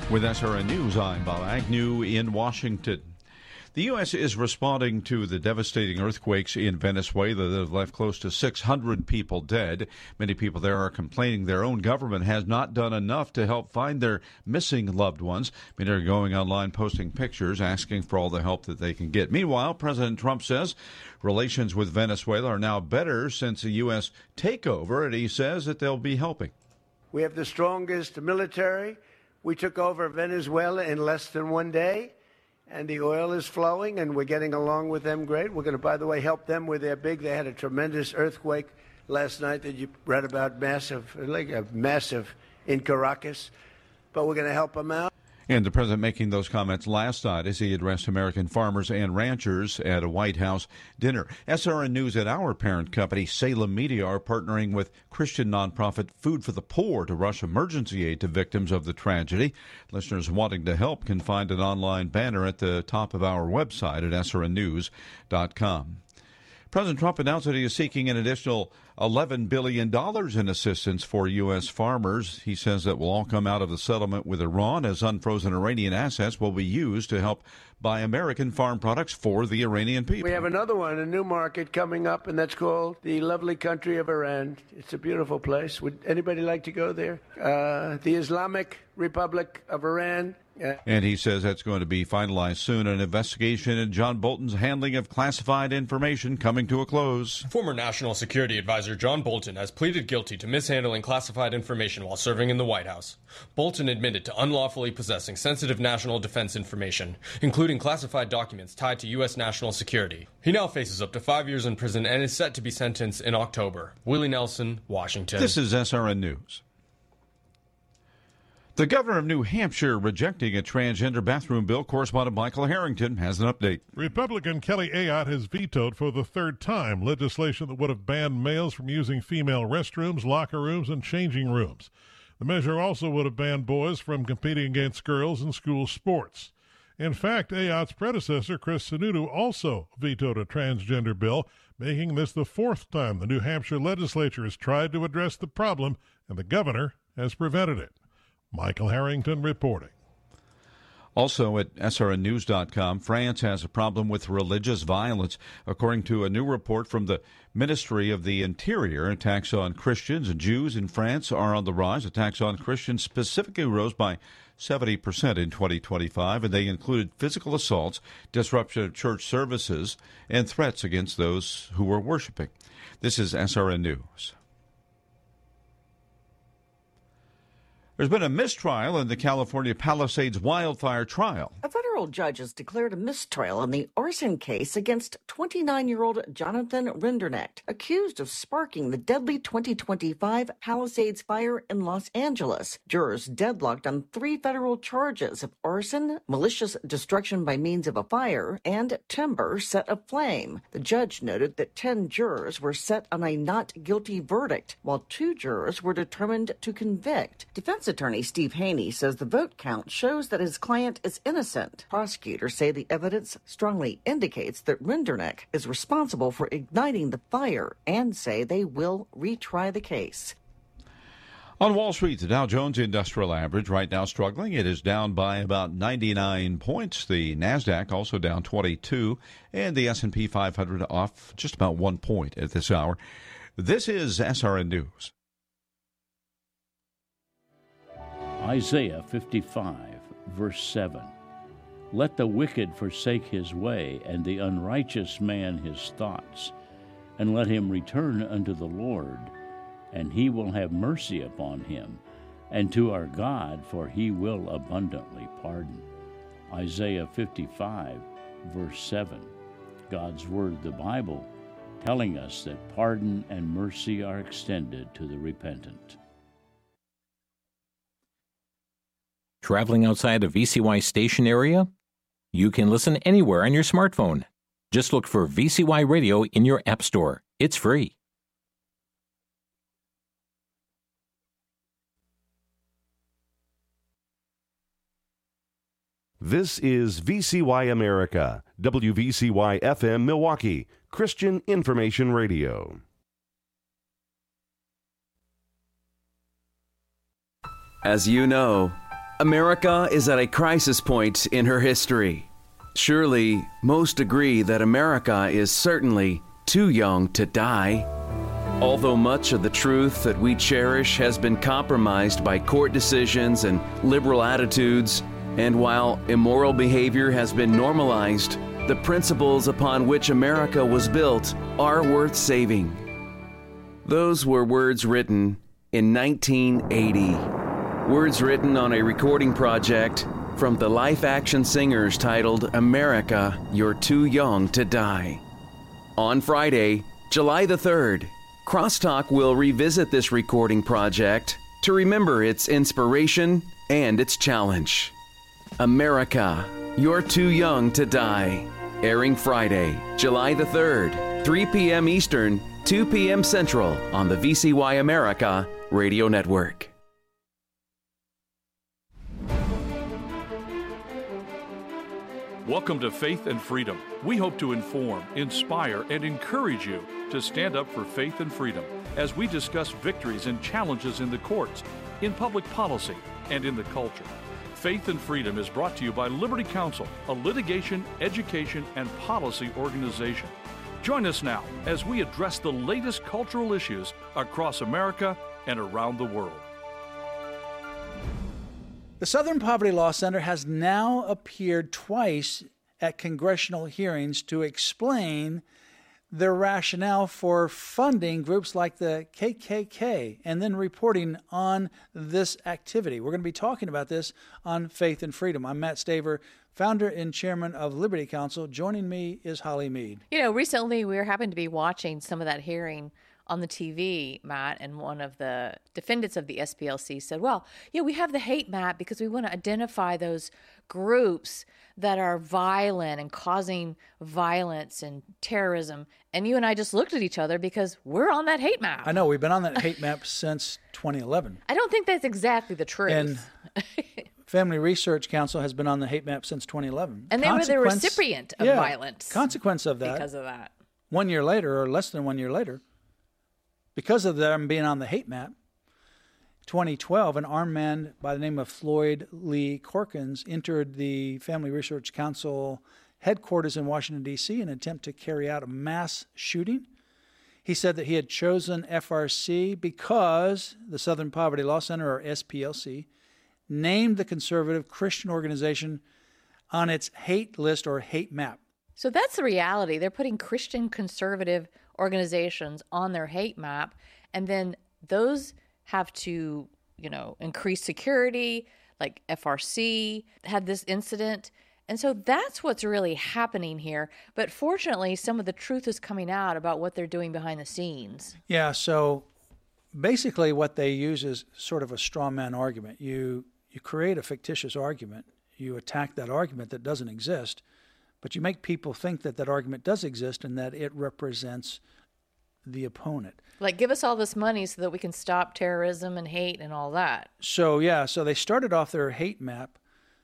With SRN News, I'm Bob Agnew in Washington. The U.S. is responding to the devastating earthquakes in Venezuela that have left close to 600 people dead. Many people there are complaining their own government has not done enough to help find their missing loved ones. Many are going online posting pictures, asking for all the help that they can get. Meanwhile, President Trump says relations with Venezuela are now better since the U.S. takeover, and he says that they'll be helping. We have the strongest military. We took over Venezuela in less than one day, and the oil is flowing, and we're getting along with them great. We're going to, by the way, help them with their they had a tremendous earthquake last night that you read about, massive in Caracas, but we're going to help them out. And the president making those comments last night as he addressed American farmers and ranchers at a White House dinner. SRN News and our parent company, Salem Media, are partnering with Christian nonprofit Food for the Poor to rush emergency aid to victims of the tragedy. Listeners wanting to help can find an online banner at the top of our website at srnnews.com. President Trump announced that he is seeking an additional $11 billion in assistance for U.S. farmers. He says that will all come out of the settlement with Iran, as unfrozen Iranian assets will be used to help buy American farm products for the Iranian people. We have another one, a new market coming up, and that's called the lovely country of Iran. It's a beautiful place. Would anybody like to go there? The Islamic Republic of Iran. And he says that's going to be finalized soon. An investigation in John Bolton's handling of classified information coming to a close. Former National Security Advisor John Bolton has pleaded guilty to mishandling classified information while serving in the White House. Bolton admitted to unlawfully possessing sensitive national defense information, including classified documents tied to U.S. national security. He now faces up to 5 years in prison and is set to be sentenced in October. Willie Nelson, Washington. This is SRN News. The governor of New Hampshire rejecting a transgender bathroom bill. Correspondent Michael Harrington has an update. Republican Kelly Ayotte has vetoed for the third time legislation that would have banned males from using female restrooms, locker rooms, and changing rooms. The measure also would have banned boys from competing against girls in school sports. In fact, Ayotte's predecessor, Chris Sununu, also vetoed a transgender bill, making this the fourth time the New Hampshire legislature has tried to address the problem, and the governor has prevented it. Michael Harrington reporting. Also at srnnews.com, France has a problem with religious violence. According to a new report from the Ministry of the Interior, attacks on Christians and Jews in France are on the rise. Attacks on Christians specifically rose by 70% in 2025, and they included physical assaults, disruption of church services, and threats against those who were worshiping. This is SRN News. There's been a mistrial in the California Palisades wildfire trial. A federal judge has declared a mistrial in the arson case against 29-year-old Jonathan Rinderknecht, accused of sparking the deadly 2025 Palisades fire in Los Angeles. Jurors deadlocked on 3 federal charges of arson, malicious destruction by means of a fire, and timber set aflame. The judge noted that 10 jurors were set on a not guilty verdict, while 2 jurors were determined to convict. Defense attorney Steve Haney says the vote count shows that his client is innocent. Prosecutors say the evidence strongly indicates that Rinderknecht is responsible for igniting the fire and say they will retry the case. On Wall Street, the Dow Jones Industrial Average right now struggling. It is down by about 99 points. The NASDAQ also down 22, and the S&P 500 off just about 1 point at this hour. This is SRN News. Isaiah 55, verse 7. Let the wicked forsake his way, and the unrighteous man his thoughts, and let him return unto the Lord, and he will have mercy upon him, and to our God, for he will abundantly pardon. Isaiah 55, verse 7. God's Word, the Bible, telling us that pardon and mercy are extended to the repentant. Traveling outside of VCY station area? You can listen anywhere on your smartphone. Just look for VCY Radio in your app store. It's free. This is VCY America, WVCY FM Milwaukee, Christian Information Radio. As you know, America is at a crisis point in her history. Surely, most agree that America is certainly too young to die. Although much of the truth that we cherish has been compromised by court decisions and liberal attitudes, and while immoral behavior has been normalized, the principles upon which America was built are worth saving. Those were words written in 1980. Words written on a recording project from the Life Action Singers titled America, You're Too Young to Die. On Friday, July the 3rd, Crosstalk will revisit this recording project to remember its inspiration and its challenge. America, You're Too Young to Die. Airing Friday, July the 3rd, 3 p.m. Eastern, 2 p.m. Central on the VCY America Radio Network. Welcome to Faith and Freedom. We hope to inform, inspire, and encourage you to stand up for faith and freedom as we discuss victories and challenges in the courts, in public policy, and in the culture. Faith and Freedom is brought to you by Liberty Counsel, a litigation, education, and policy organization. Join us now as we address the latest cultural issues across America and around the world. The Southern Poverty Law Center has now appeared twice at congressional hearings to explain their rationale for funding groups like the KKK and then reporting on this activity. We're going to be talking about this on Faith and Freedom. I'm Matt Staver, founder and chairman of Liberty Counsel. Joining me is Holly Mead. You know, recently we happened to be watching some of that hearing on the TV, Matt, and one of the defendants of the SPLC said, well, yeah, we have the hate map because we want to identify those groups that are violent and causing violence and terrorism. And you and I just looked at each other because we're on that hate map. I know, we've been on that hate map since 2011. I don't think that's exactly the truth. And Family Research Council has been on the hate map since 2011. And they were the recipient of violence. Consequence of that. Because of that. 1 year later, or less than 1 year later, because of them being on the hate map, 2012, an armed man by the name of Floyd Lee Corkins entered the Family Research Council headquarters in Washington, D.C. in an attempt to carry out a mass shooting. He said that he had chosen FRC because the Southern Poverty Law Center, or SPLC, named the conservative Christian organization on its hate list or hate map. So that's the reality. They're putting Christian conservative organizations on their hate map, and then those have to, you know, increase security, like FRC had this incident. And so that's what's really happening here. But fortunately, some of the truth is coming out about what they're doing behind the scenes. Yeah, so basically what they use is sort of a straw man argument. You create a fictitious argument, you attack that argument that doesn't exist, but you make people think that that argument does exist and that it represents the opponent. Like, give us all this money so that we can stop terrorism and hate and all that. So, yeah, so they started off their hate map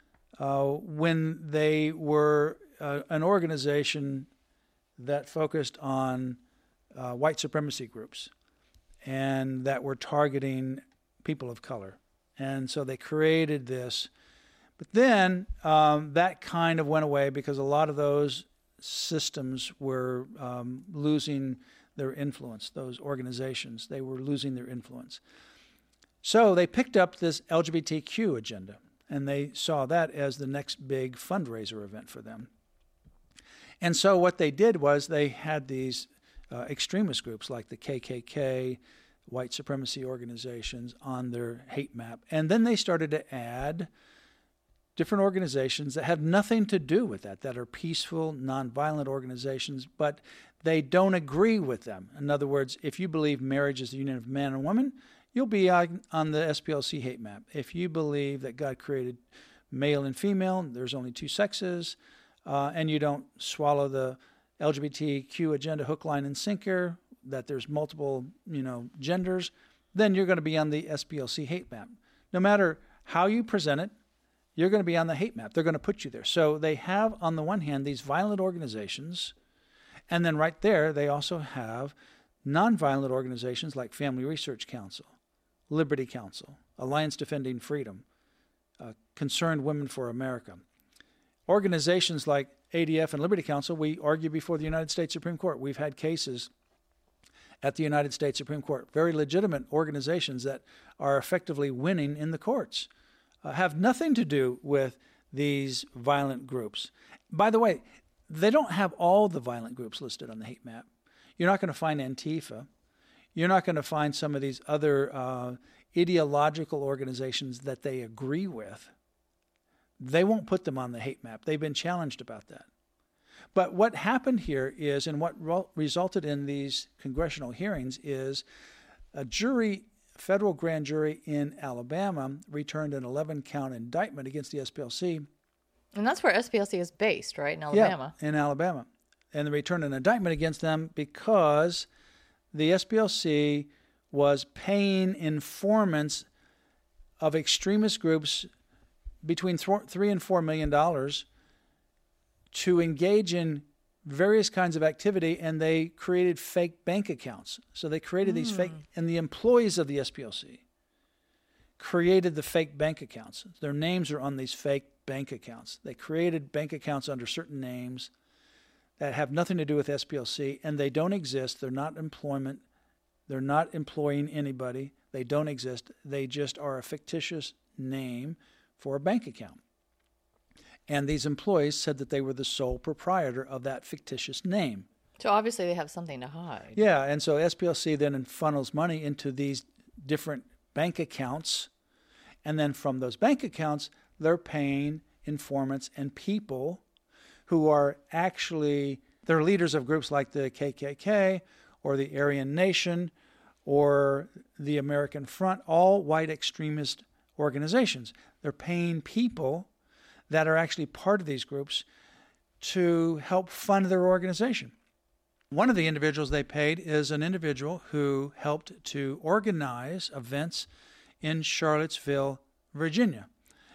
when they were an organization that focused on white supremacy groups and that were targeting people of color. And so they created this. But then that kind of went away because a lot of those systems were losing their influence, those organizations. They were losing their influence. So they picked up this LGBTQ agenda, and they saw that as the next big fundraiser event for them. And so what they did was they had these extremist groups like the KKK, white supremacy organizations on their hate map. And then they started to add different organizations that have nothing to do with that are peaceful, nonviolent organizations, but they don't agree with them. In other words, if you believe marriage is the union of man and woman, you'll be on the SPLC hate map. If you believe that God created male and female, there's only two sexes, and you don't swallow the LGBTQ agenda hook, line, and sinker, that there's multiple, genders, then you're going to be on the SPLC hate map. No matter how you present it, you're going to be on the hate map. They're going to put you there. So they have, on the one hand, these violent organizations, and then right there, they also have nonviolent organizations like Family Research Council, Liberty Counsel, Alliance Defending Freedom, Concerned Women for America. Organizations like ADF and Liberty Counsel, we argue before the United States Supreme Court. We've had cases at the United States Supreme Court, very legitimate organizations that are effectively winning in the courts, have nothing to do with these violent groups. By the way, they don't have all the violent groups listed on the hate map. You're not going to find Antifa. You're not going to find some of these other ideological organizations that they agree with. They won't put them on the hate map. They've been challenged about that. But what happened here is, and what resulted in these congressional hearings is a federal grand jury in Alabama returned an 11-count indictment against the SPLC. And that's where SPLC is based, right, in Alabama? Yeah, in Alabama. And they returned an indictment against them because the SPLC was paying informants of extremist groups between $3 and $4 million to engage in various kinds of activity, and they created fake bank accounts. So they created these fake, and the employees of the SPLC created the fake bank accounts. Their names are on these fake bank accounts. They created bank accounts under certain names that have nothing to do with SPLC, and they don't exist. They're not employment. They're not employing anybody. They don't exist. They just are a fictitious name for a bank account. And these employees said that they were the sole proprietor of that fictitious name. So obviously they have something to hide. Yeah, and so SPLC then funnels money into these different bank accounts, and then from those bank accounts, they're paying informants and people who are actually, they're leaders of groups like the KKK or the Aryan Nation or the American Front, all white extremist organizations. They're paying people that are actually part of these groups to help fund their organization. One of the individuals they paid is an individual who helped to organize events in Charlottesville, Virginia,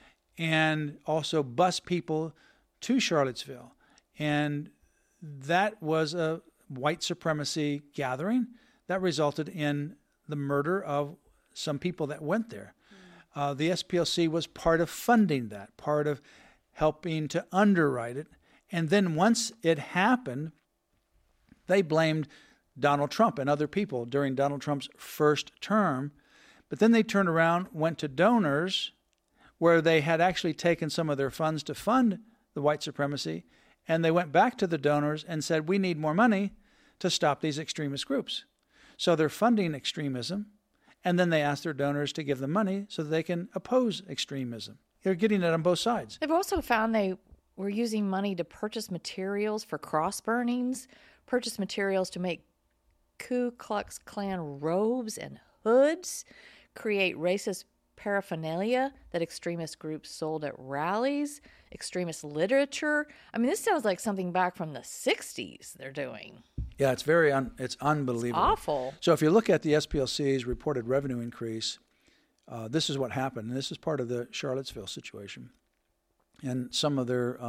and also bus people to Charlottesville. And that was a white supremacy gathering that resulted in the murder of some people that went there. The SPLC was part of funding that, part of helping to underwrite it. And then once it happened, they blamed Donald Trump and other people during Donald Trump's first term. But then they turned around, went to donors, where they had actually taken some of their funds to fund the white supremacy, and they went back to the donors and said, we need more money to stop these extremist groups. So they're funding extremism, and then they ask their donors to give them money so that they can oppose extremism. They're getting it on both sides. They've also found they were using money to purchase materials for cross burnings, purchase materials to make Ku Klux Klan robes and hoods, create racist paraphernalia that extremist groups sold at rallies, extremist literature. I mean, this sounds like something back from the 60s they're doing. Yeah, it's it's unbelievable. It's awful. So if you look at the SPLC's reported revenue increase, this is what happened. And this is part of the Charlottesville situation. And some of their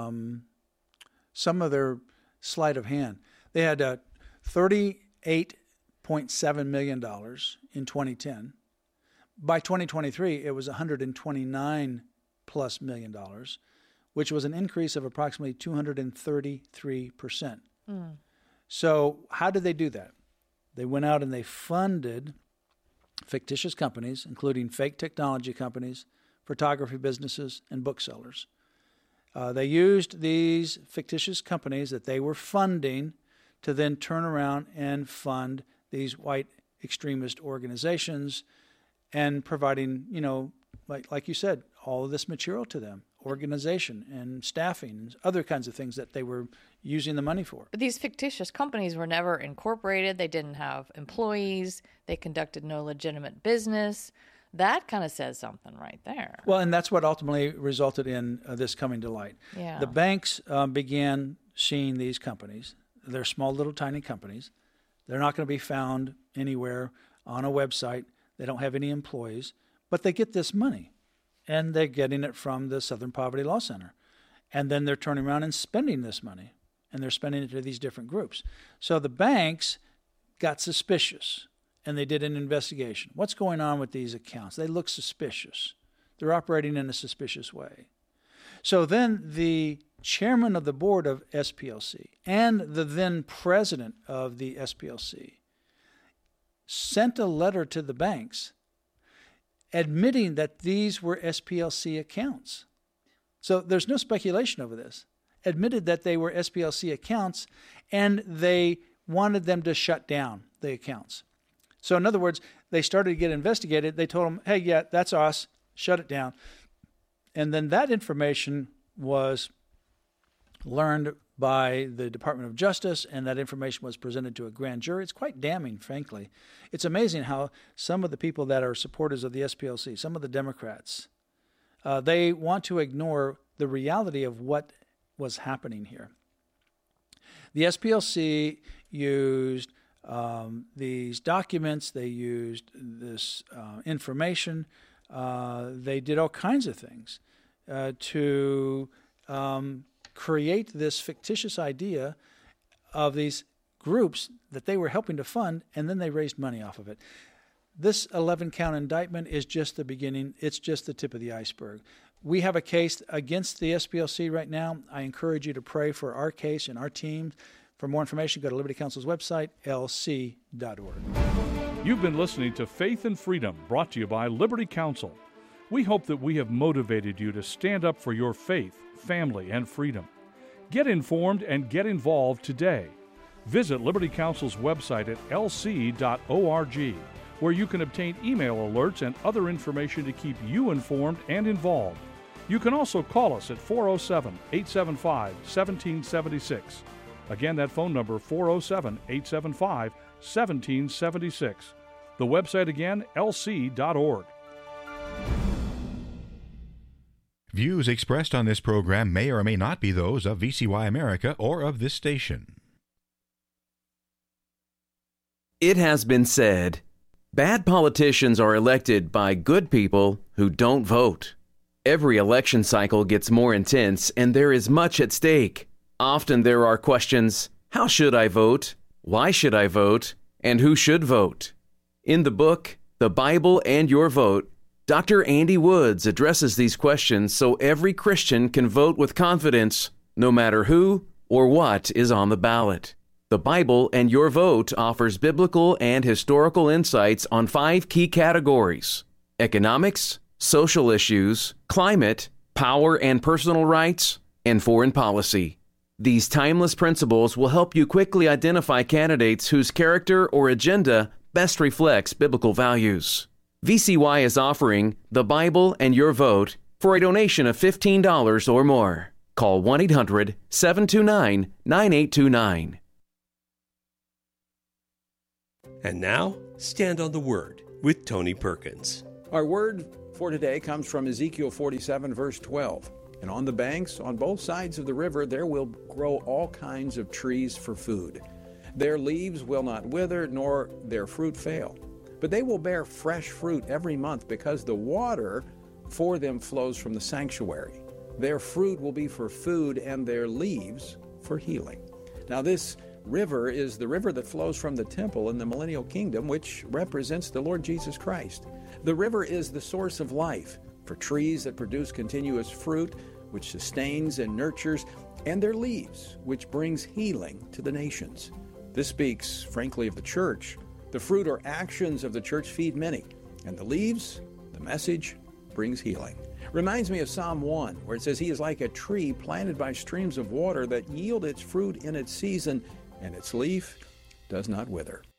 sleight of hand. They had $38.7 million in 2010. By 2023, it was $129 plus million, which was an increase of approximately 233%. So how did they do that? They went out and they funded fictitious companies, including fake technology companies, photography businesses, and booksellers. They used these fictitious companies that they were funding to then turn around and fund these white extremist organizations and providing, like you said, all of this material to them, organization and staffing and other kinds of things that they were using the money for. But these fictitious companies were never incorporated. They didn't have employees. They conducted no legitimate business. That kind of says something right there. Well, and that's what ultimately resulted in this coming to light. Yeah. The banks began seeing these companies. They're small, little, tiny companies. They're not going to be found anywhere on a website. They don't have any employees, but they get this money, and they're getting it from the Southern Poverty Law Center. And then they're turning around and spending this money, and they're spending it to these different groups. So the banks got suspicious, and they did an investigation. What's going on with these accounts? They look suspicious. they're operating in a suspicious way. So then the chairman of the board of SPLC and the then president of the SPLC sent a letter to the banks admitting that these were SPLC accounts. So there's no speculation over this. Admitted that they were SPLC accounts, and they wanted them to shut down the accounts. So in other words, they started to get investigated. They told them, hey, yeah, that's us. Shut it down. And then that information was learned by the Department of Justice, and that information was presented to a grand jury. It's quite damning, frankly. It's amazing how some of the people that are supporters of the SPLC, some of the Democrats, they want to ignore the reality of what was happening here. The SPLC used these documents, they used this information, they did all kinds of things to create this fictitious idea of these groups that they were helping to fund, and then they raised money off of it. This 11-count indictment is just the beginning. It's just the tip of the iceberg. We have a case against the SPLC right now. I encourage you to pray for our case and our team. For more information, go to Liberty Counsel's website, lc.org. You've been listening to Faith and Freedom, brought to you by Liberty Counsel. We hope that we have motivated you to stand up for your faith, family, and freedom. Get informed and get involved today. Visit Liberty Counsel's website at lc.org, where you can obtain email alerts and other information to keep you informed and involved. You can also call us at 407-875-1776. Again, that phone number, 407-875-1776. The website again, lc.org. Views expressed on this program may or may not be those of VCY America or of this station. It has been said, bad politicians are elected by good people who don't vote. Every election cycle gets more intense, and there is much at stake. Often there are questions, how should I vote? Why should I vote? And who should vote? In the book, The Bible and Your Vote, Dr. Andy Woods addresses these questions so every Christian can vote with confidence, no matter who or what is on the ballot. The Bible and Your Vote offers biblical and historical insights on 5 key categories: economics, social issues, climate, power and personal rights, and foreign policy. These timeless principles will help you quickly identify candidates whose character or agenda best reflects biblical values. VCY is offering The Bible and Your Vote for a donation of $15 or more. Call 1-800-729-9829. And now, Stand on the Word with Tony Perkins. Our word for today comes from Ezekiel 47, verse 12. And on the banks, on both sides of the river, there will grow all kinds of trees for food. Their leaves will not wither, nor their fruit fail. But they will bear fresh fruit every month, because the water for them flows from the sanctuary. Their fruit will be for food, and their leaves for healing. Now this river is the river that flows from the temple in the millennial kingdom, which represents the Lord Jesus Christ. The river is the source of life for trees that produce continuous fruit, which sustains and nurtures, and their leaves, which brings healing to the nations. This speaks, frankly, of the church. The fruit or actions of the church feed many, and the leaves, the message, brings healing. Reminds me of Psalm 1, where it says, He is like a tree planted by streams of water that yield its fruit in its season, and its leaf does not wither.